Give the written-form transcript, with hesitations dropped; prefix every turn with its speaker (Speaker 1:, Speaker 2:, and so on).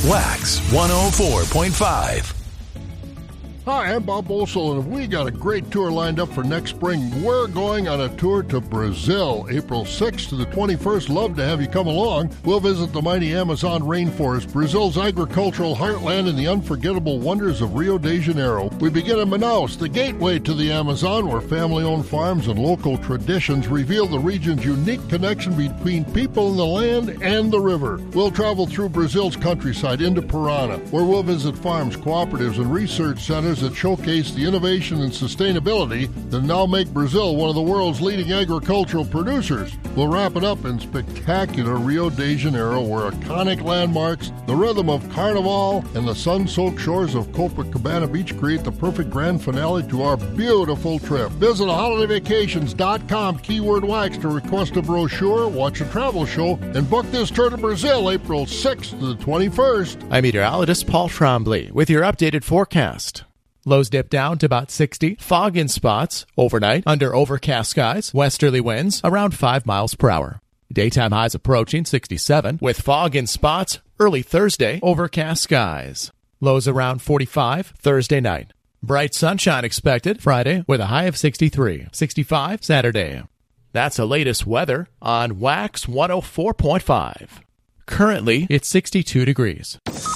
Speaker 1: Wax 104.5.
Speaker 2: Hi, I'm Bob Bolsel, and we got a great tour lined up for next spring. We're going on a tour to Brazil, April 6th to the 21st. Love to have you come along. We'll visit the mighty Amazon rainforest, Brazil's agricultural heartland, and the unforgettable wonders of Rio de Janeiro. We begin in Manaus, the gateway to the Amazon, where family-owned farms and local traditions reveal the region's unique connection between people in the land and the river. We'll travel through Brazil's countryside into Parana, where we'll visit farms, cooperatives, and research centers that showcase the innovation and sustainability that now make Brazil one of the world's leading agricultural producers. We'll wrap it up in spectacular Rio de Janeiro, where iconic landmarks, the rhythm of Carnival, and the sun-soaked shores of Copacabana Beach create the perfect grand finale to our beautiful trip. Visit holidayvacations.com, keyword wax, to request a brochure, watch a travel show, and book this tour to Brazil, April 6th to the 21st.
Speaker 3: I'm meteorologist Paul Trombley with your updated forecast. Lows dip down to about 60. Fog in spots. Overnight, under overcast skies. Westerly winds around 5 miles per hour. Daytime highs approaching 67. With fog in spots. Early Thursday, overcast skies. Lows around 45 Thursday night. Bright sunshine expected Friday with a high of 63. 65 Saturday. That's the latest weather on Wax 104.5. Currently, it's 62 degrees.